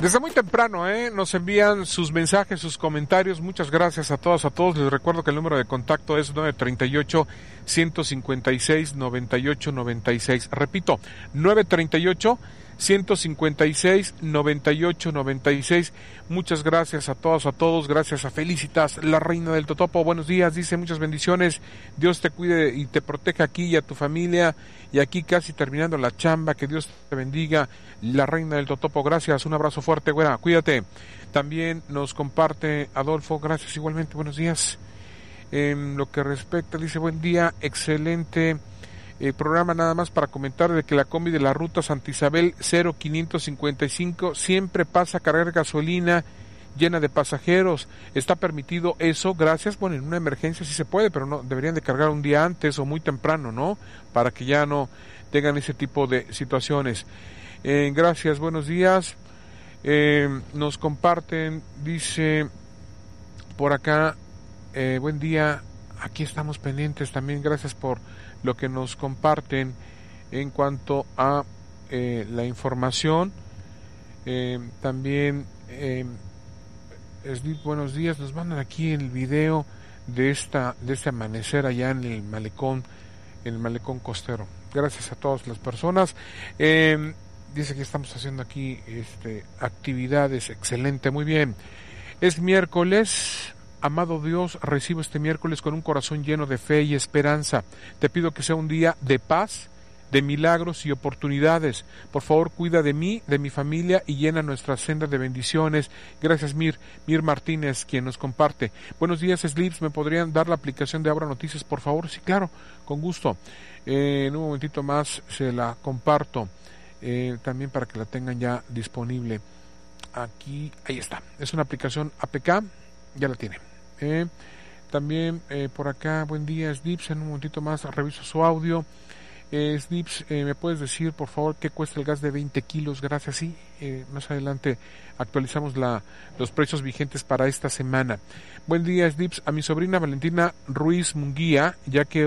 Desde muy temprano, nos envían sus mensajes, sus comentarios. Muchas gracias a todas, a todos. Les recuerdo que el número de contacto es 938-156-9896. Repito, 938-156-9896. Muchas gracias a todas, a todos. Gracias a Felicitas, la reina del Totopo. Buenos días, dice, muchas bendiciones. Dios te cuide y te proteja aquí y a tu familia. Y aquí casi terminando la chamba, que Dios te bendiga, la reina del Totopo. Gracias, un abrazo fuerte, güera, cuídate. También nos comparte Adolfo, gracias igualmente, buenos días. Lo que respecta, dice, buen día, excelente programa, nada más para comentar de que la combi de la ruta Santa Isabel 0555 siempre pasa a cargar gasolina llena de pasajeros. ¿Está permitido eso? Gracias. Bueno, en una emergencia sí se puede, pero no deberían de cargar un día antes o muy temprano, ¿no? Para que ya no tengan ese tipo de situaciones. Gracias, buenos días. Nos comparten, dice por acá, buen día, aquí estamos pendientes también, gracias por lo que nos comparten en cuanto a la información. También buenos días, nos mandan aquí el video de este amanecer allá en el malecón costero. Gracias a todas las personas. Dice que estamos haciendo aquí actividades, excelente, muy bien. Es miércoles, amado Dios, recibo este miércoles con un corazón lleno de fe y esperanza. Te pido que sea un día de paz, de milagros y oportunidades. Por favor, cuida de mí, de mi familia y llena nuestra senda de bendiciones. Gracias, Mir Martínez, quien nos comparte. Buenos días, Slips, ¿me podrían dar la aplicación de Abra Noticias, por favor? Sí, claro, con gusto. En un momentito más se la comparto, también para que la tengan ya disponible. Aquí, ahí está. Es una aplicación APK, ya la tiene. También por acá, buen día, Slips, en un momentito más reviso su audio. Snips, ¿me puedes decir, por favor, qué cuesta el gas de 20 kilos? Gracias, sí. Más adelante actualizamos los precios vigentes para esta semana. Buen día, Snips. A mi sobrina Valentina Ruiz Munguía, ya que